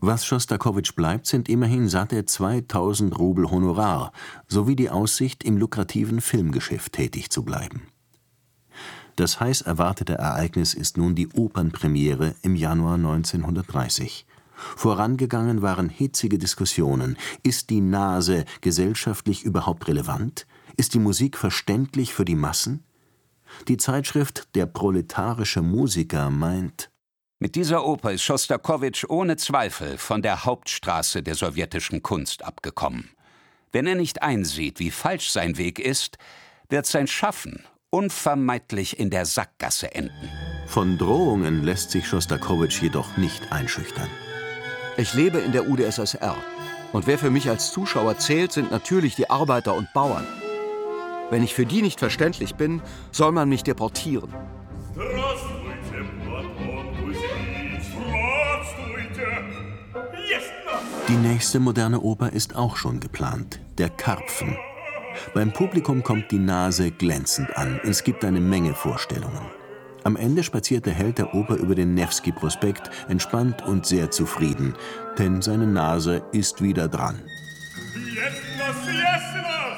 Was Schostakowitsch bleibt, sind immerhin satte 2000 Rubel Honorar sowie die Aussicht, im lukrativen Filmgeschäft tätig zu bleiben. Das heiß erwartete Ereignis ist nun die Opernpremiere im Januar 1930. Vorangegangen waren hitzige Diskussionen. Ist die Nase gesellschaftlich überhaupt relevant? Ist die Musik verständlich für die Massen? Die Zeitschrift Der proletarische Musiker meint: Mit dieser Oper ist Schostakowitsch ohne Zweifel von der Hauptstraße der sowjetischen Kunst abgekommen. Wenn er nicht einsieht, wie falsch sein Weg ist, wird sein Schaffen unvermeidlich in der Sackgasse enden. Von Drohungen lässt sich Schostakowitsch jedoch nicht einschüchtern. Ich lebe in der UdSSR. Und wer für mich als Zuschauer zählt, sind natürlich die Arbeiter und Bauern. Wenn ich für die nicht verständlich bin, soll man mich deportieren. Die nächste moderne Oper ist auch schon geplant: Der Karpfen. Beim Publikum kommt die Nase glänzend an. Es gibt eine Menge Vorstellungen. Am Ende spaziert der Held der Oper über den Newski-Prospekt, entspannt und sehr zufrieden, denn seine Nase ist wieder dran.